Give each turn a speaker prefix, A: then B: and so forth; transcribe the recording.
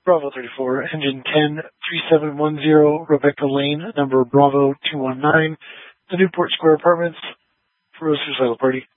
A: Bravo 34, engine 10, 3710, Rebecca Lane, number Bravo 219, the Newport Square Apartments, for a suicidal party.